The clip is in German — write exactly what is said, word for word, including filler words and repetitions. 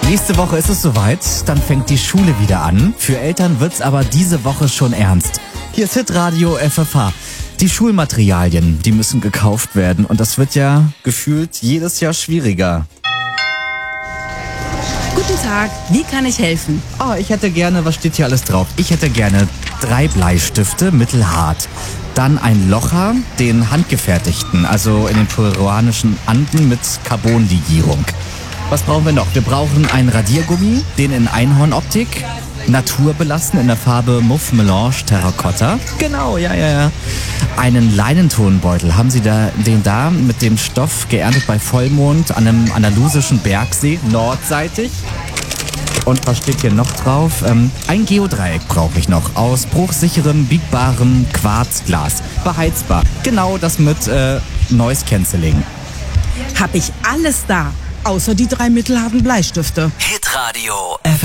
Nächste Woche ist es soweit, dann fängt die Schule wieder an. Für Eltern wird's aber diese Woche schon ernst. Hier ist Hitradio F F H. Die Schulmaterialien, die müssen gekauft werden und das wird ja gefühlt jedes Jahr schwieriger. Guten Tag, wie kann ich helfen? Oh, ich hätte gerne, was steht hier alles drauf? Ich hätte gerne drei Bleistifte, mittelhart. Dann ein Locher, den handgefertigten, also in den peruanischen Anden mit Carbonlegierung. Was brauchen wir noch? Wir brauchen einen Radiergummi, den in Einhornoptik, naturbelassen in der Farbe Mauve Melange Terracotta. Genau, ja, ja, ja. Einen Leinentonbeutel. Haben Sie da den da mit dem Stoff geerntet bei Vollmond an einem andalusischen Bergsee, nordseitig? Und was steht hier noch drauf? Ähm, ein Geodreieck brauche ich noch. Aus bruchsicherem, biegbarem Quarzglas. Beheizbar. Genau das mit äh, Noise Cancelling. Hab ich alles da, außer die drei mittelharten Bleistifte. Hitradio F